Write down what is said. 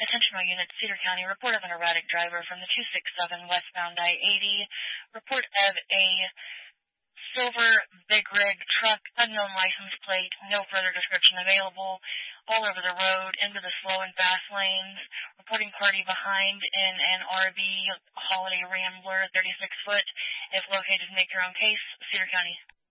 Attention all units, Cedar County. Report of an erratic driver from the 267 westbound I-80. Report of a silver big rig truck, unknown license plate, no further description available, all over the road, into the slow and fast lanes. Reporting party behind in an RV Holiday Rambler, 36 foot. If located, make your own case. Cedar County.